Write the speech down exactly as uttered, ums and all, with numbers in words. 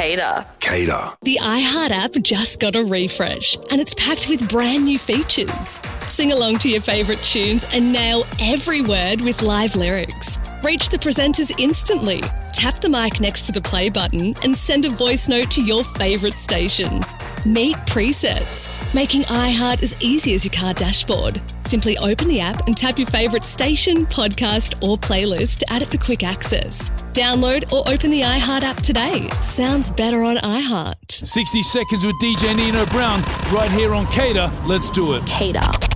Cater. Cater. The iHeart app just got a refresh and it's packed with brand new features. Sing along to your favourite tunes and nail every word with live lyrics. Reach the presenters instantly. Tap the mic next to the play button and send a voice note to your favourite station. Meet presets, making iHeart as easy as your car dashboard. Simply open the app and tap your favourite station, podcast or playlist to add it for quick access. Download or open the iHeart app today. Sounds better on iHeart. sixty seconds with D J Nino Brown right here on Cater. Let's do it. Cater.